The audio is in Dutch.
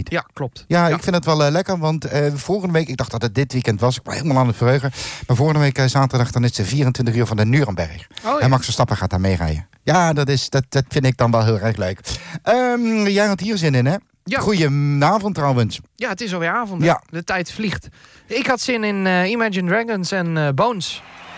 niet? Ja, klopt. Ja, ik vind het wel lekker, want volgende week... Ik dacht dat het dit weekend was. Ik was helemaal aan het verheugen. Maar volgende week zaterdag, dan is de 24 uur van de Nuremberg. En Max Verstappen gaat daar meerijden. Ja, dat vind ik dan wel heel erg leuk. Jij had hier zin in, hè? Ja. Goedenavond trouwens. Ja, het is alweer avond. Ja. De tijd vliegt. Ik had zin in Imagine Dragons en Bones.